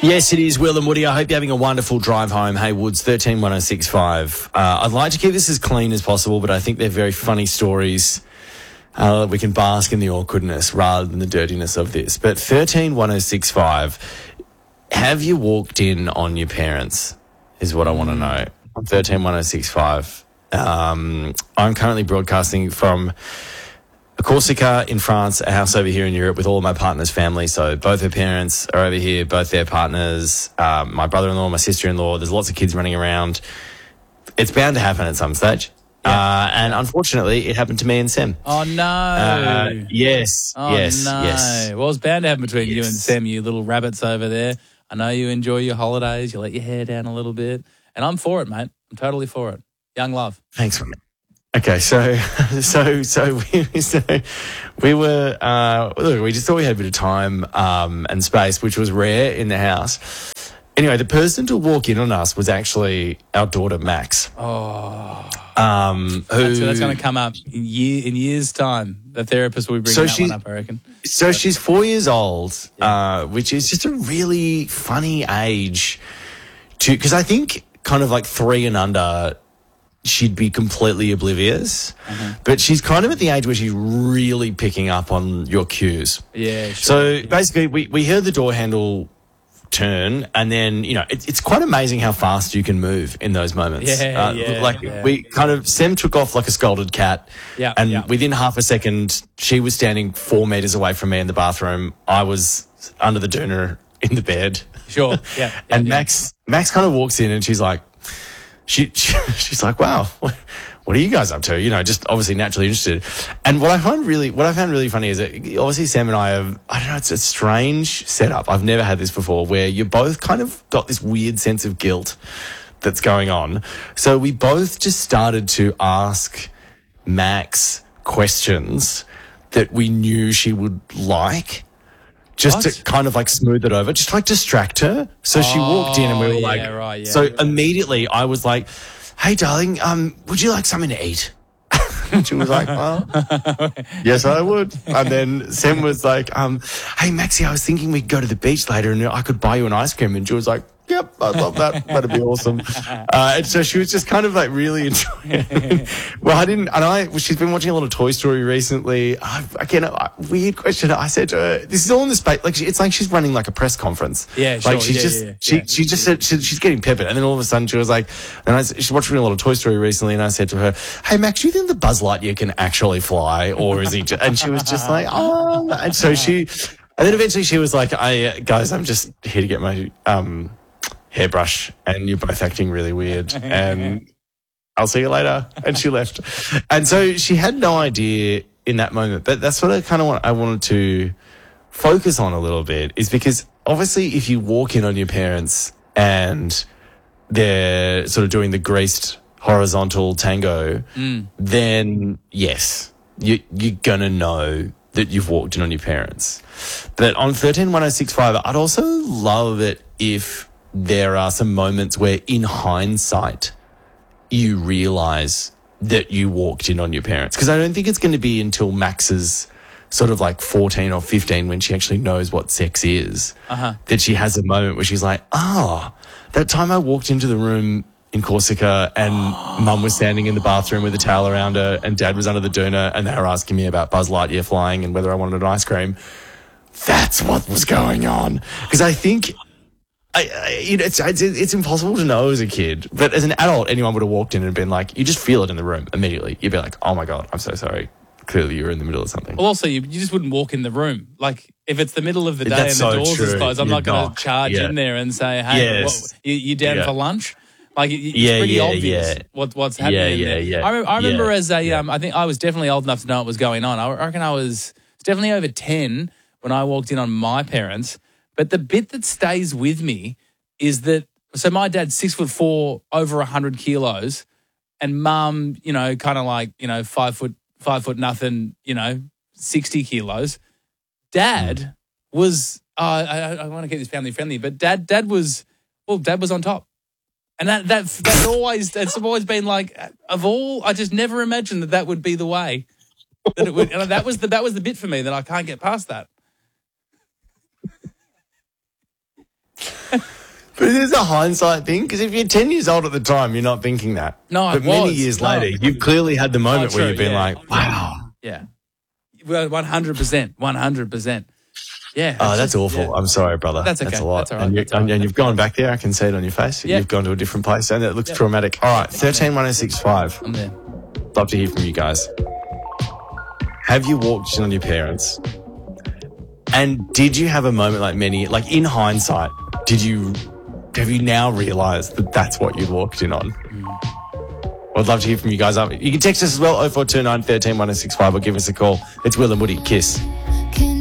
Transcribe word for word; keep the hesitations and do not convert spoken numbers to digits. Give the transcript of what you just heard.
Yes, it is, Will and Woody. I hope you're having a wonderful drive home. Hey, Woods, thirteen one oh six five. Uh, I'd like to keep this as clean as possible, but I think they're very funny stories. Uh, we can bask in the awkwardness rather than the dirtiness of this. But thirteen one oh six five, have you walked in on your parents is what I want to know. thirteen one oh six five. Um, I'm currently broadcasting from Corsica in France, a house over here in Europe with all of my partner's family. So both her parents are over here, both their partners, um, my brother-in-law, my sister-in-law. There's lots of kids running around. It's bound to happen at some stage. Yeah. Uh, and unfortunately, it happened to me and Sam. Oh, no. Uh, yes, oh, yes, no. yes. Well, it's bound to happen between yes. you and Sam, you little rabbits over there. I know you enjoy your holidays. You let your hair down a little bit. And I'm for it, mate. I'm totally for it. Young love. Thanks, mate. Okay, so so so we so we were uh, look, we just thought we had a bit of time um, and space, which was rare in the house. Anyway, the person to walk in on us was actually our daughter Max. Oh, um, who that's, that's going to come up in year in years' time. The therapist will be bringing so that she, one up, I reckon. So but, she's four years old, yeah. uh, which is just a really funny age to because I think kind of like three and under, she'd be completely oblivious, mm-hmm. but she's kind of at the age where she's really picking up on your cues. Yeah, sure. So yeah. basically, we, we heard the door handle turn, and then, you know, it, it's quite amazing how fast you can move in those moments. Yeah, uh, yeah. Like, yeah. we kind of, Sam took off like a scalded cat, yeah, and yeah. within half a second, she was standing four metres away from me in the bathroom. I was under the doona in the bed. Sure, yeah. yeah and yeah. Max, Max kind of walks in, and she's like, She, she she's like, wow, what, what are you guys up to? You know, just obviously naturally interested. And what I find really, what I found really funny is that obviously Sam and I have, I don't know, it's a strange setup. I've never had this before, where you both kind of got this weird sense of guilt that's going on. So we both just started to ask Max questions that we knew she would like. Just what? to kind of like smooth it over, just like distract her. So oh, she walked in and we were yeah, like, right, yeah, so yeah. immediately I was like, hey, darling, um, would you like something to eat? And she was like, well, yes, I would. And then Sam was like, um, hey, Maxie, I was thinking we'd go to the beach later and I could buy you an ice cream. And she was like, yep, I'd love that. That'd be awesome. Uh, and so she was just kind of like really enjoying it. Well, I didn't, and I, she's been watching a lot of Toy Story recently. I, again, a weird question. I said to her, this is all in the space, like, she, it's like she's running like a press conference. Yeah, sure. Like she's yeah, just, yeah, yeah. she, yeah. she just said, she, she's getting peppered. And then all of a sudden she was like, and I, she's watching a lot of Toy Story recently. And I said to her, hey, Max, do you think the Buzz Lightyear can actually fly? Or is he just, and she was just like, oh, and so she, and then eventually she was like, I, guys, I'm just here to get my, um, hairbrush, and you're both acting really weird, and I'll see you later. And she left. And so she had no idea in that moment, but that's what I kind of want, I wanted to focus on a little bit, is because obviously if you walk in on your parents and they're sort of doing the greased horizontal tango, mm. then yes, you, you're going to know that you've walked in on your parents. But on thirteen one oh six five, I'd also love it if there are some moments where in hindsight you realise that you walked in on your parents. Because I don't think it's going to be until Max's sort of like fourteen or fifteen when she actually knows what sex is, uh-huh. that she has a moment where she's like, oh, that time I walked into the room in Corsica and oh. Mum was standing in the bathroom with a towel around her and Dad was under the doona and they were asking me about Buzz Lightyear flying and whether I wanted an ice cream. That's what was going on. Because I think... I, I, you know, it's, it's it's impossible to know as a kid, but as an adult, anyone would have walked in and been like, you just feel it in the room immediately. You'd be like, oh my God, I'm so sorry. Clearly you were in the middle of something. Well, also, you, you just wouldn't walk in the room. Like, if it's the middle of the day That's and the so doors true. is closed, I'm You're not going not. to charge Yeah. in there and say, hey, Yes. what, you, you down Yeah. for lunch? Like, it, it's Yeah, pretty yeah, obvious yeah. What, what's happening Yeah, in yeah, there. yeah. I, re- I remember Yeah, as a, yeah. um, I think I was definitely old enough to know what was going on. I reckon I was definitely over ten when I walked in on my parents. But the bit that stays with me is that, so my dad's six foot four, over a hundred kilos, and mum, you know, kind of like, you know, five foot, five foot nothing, you know, sixty kilos. Dad mm. was, uh, I, I want to keep this family friendly, but dad, dad was, well, dad was on top. And that, that, that's always, that's always been like, of all, I just never imagined that that would be the way that it would. And that was the, that was the bit for me that I can't get past that. But it is a hindsight thing, because if you're ten years old at the time, you're not thinking that. No, I But many was. years No. later, you've clearly had the moment Oh, where true, you've been yeah. like, wow. Yeah. Well, one hundred percent. one hundred percent. Yeah. Oh, it's that's just- awful. yeah. I'm sorry, brother. That's okay. That's a lot. That's all right. And, you, That's all right. and, and you've gone back there. I can see it on your face. Yeah. You've gone to a different place, and it looks Yeah. traumatic. All right, thirteen one oh six five. I'm there. Love to hear from you guys. Have you walked in on your parents? And did you have a moment like many, like in hindsight, did you, have you now realised that that's what you walked in on? Mm. I'd love to hear from you guys. You can text us as well, oh four two nine, one three, one oh six five, or give us a call. It's Will and Woody. Kiss.